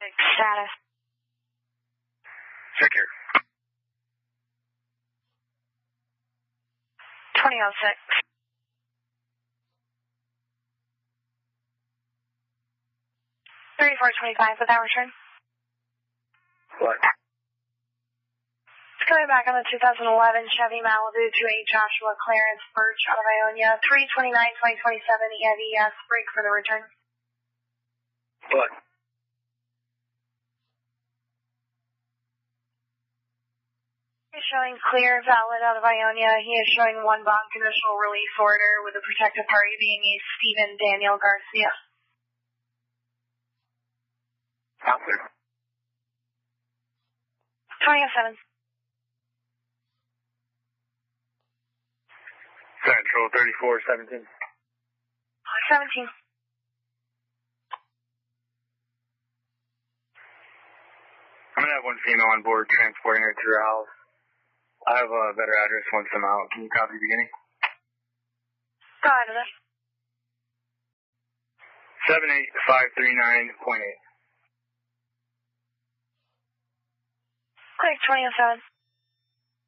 status. Secure. 2006. 3425 without return. What? It's coming back on the 2011 Chevy Malibu to a Joshua Clarence Birch out of Ionia. 329-2027 EIVS. Break for the return. What? He's showing clear, valid out of Ionia. He is showing one bond conditional release order with the protected party being a Stephen Daniel Garcia. Out there. 2007. Central 3417. 17. I'm gonna have one female on board transporting her to her house. I have a better address once I'm out. Can you copy the beginning? Go ahead with it. 78539.8. Quick, 2007.